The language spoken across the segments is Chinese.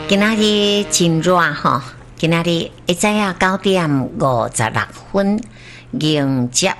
今仔日真热吼，今仔日一早啊9:56迎接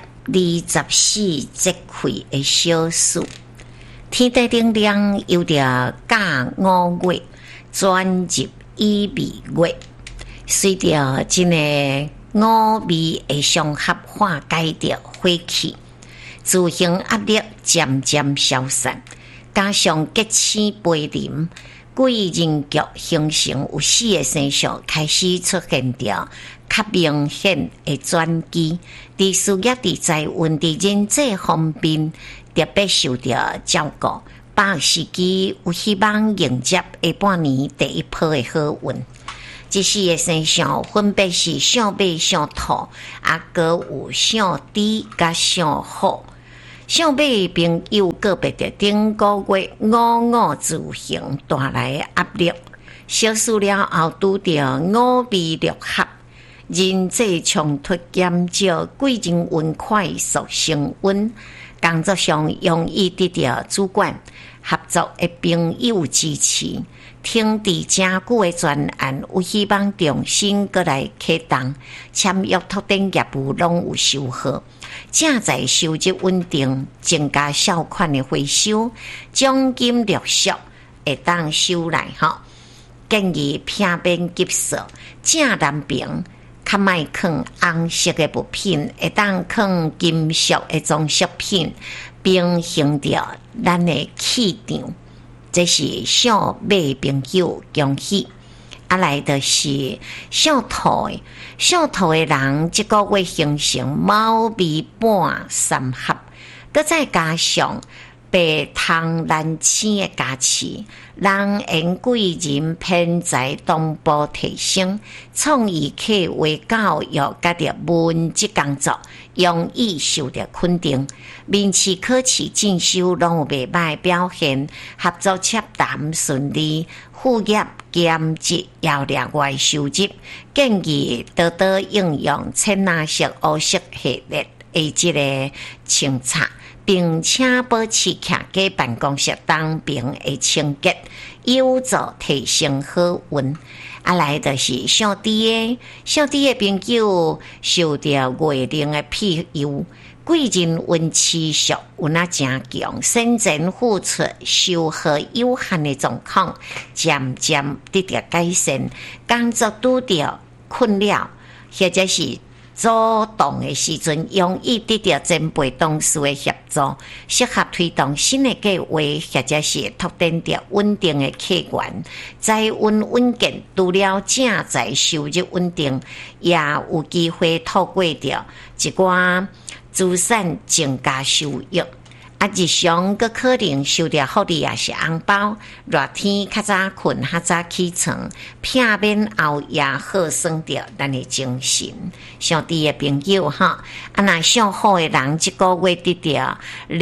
24节气的小暑。天地冷凉，有着甲5月转入乙未月，随着这个五味的相合化解着火气，自行压力渐渐消散，加上节气飞临。贵人局形成有4个生肖开始出现着较明显的转机，伫事业、伫财运、伫人际方面特别受到照顾，把握时机有希望迎接下半年第一波的好运。这4个生肖分别是相马、相兔，还有相猪甲相虎。相马朋友个别的顶个月五自行带来的压力，小暑了后拄着五味六合，人际冲突减少，贵人运快速升温，工作上容易得到主管合作的朋友支持，停滞真久的专案有希望重新过来启动，签约拓展业务拢有收获。正在收入稳定，增加小款的回收，奖金陆续会当收来吼。建议片面急色，正男平较莫放红色的物品，会当放金属的装饰品，并形着咱的气场。这是小马朋友恭喜。来就是小兔的，小兔的人这个月形成卯未半三合，搁再加上白汤蓝青的加持，人缘贵人偏财同步提升，创意企划教育甲着文职工作容易受到肯定，面试考试进修拢有袂歹表现，合作洽谈顺利，副业兼职要额外收入，建议多多应用青蓝色、黑色系列的这个清擦，并且保持徛在办公室当边的清洁，有助提升好运。来就是小猪的，小猪的朋友受到月令的庇佑，贵人运持续运啊真强，生前付出收获有限的状况渐渐得到改善，工作拄到困扰或者是阻挡的时阵，容易得到前辈同事的协助，适合推动新的计划，或者是拓展着稳定的客源，财运稳健，除了正财收入稳定，也有机会透过着一寡资产增加收入。日常个可能收到福利也是红包，热天较早困较早起床，片面后也好算着咱的精神。小弟的朋友哈，那上好的人这个月得到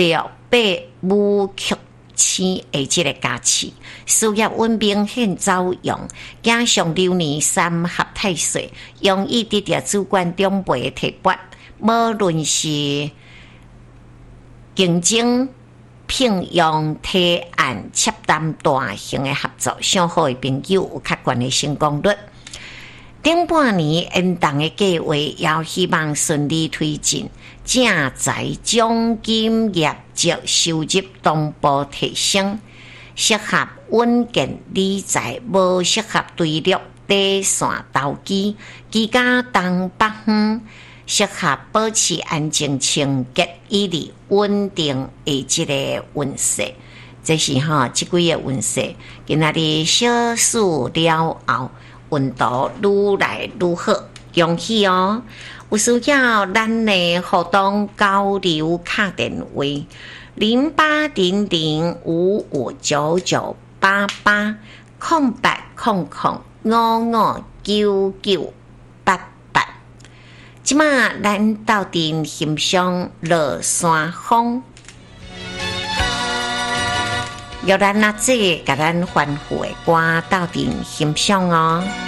6、8、武曲星的这个加持，事业运明显走扬，加上流年3合太岁，容易得到主管长辈的提拔，无论是竞争、聘用、提案、洽谈大型的合作，上好的朋友有较高的成功率。顶半年延长的计划也希望顺利推进，正财奖金业绩收入同步提升，适合稳健理财，无适合对立第线投机，居家东北方。适合保持安静清洁，以利稳定的这个运势。这是这几个运势，今仔日小暑了后，运道愈来愈好，恭喜哦！有需要咱的互动交流卡电话080058855998。即马咱斗阵欣赏落山风，由咱阿姐甲咱欢呼的歌斗阵欣赏哦。